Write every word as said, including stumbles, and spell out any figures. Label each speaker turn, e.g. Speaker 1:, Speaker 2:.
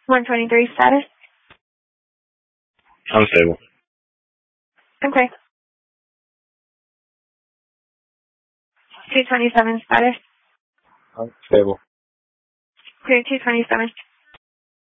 Speaker 1: one twenty-three status.
Speaker 2: Unstable.
Speaker 1: Okay. two twenty-seven status.
Speaker 2: Unstable.
Speaker 1: Clear two twenty-seven.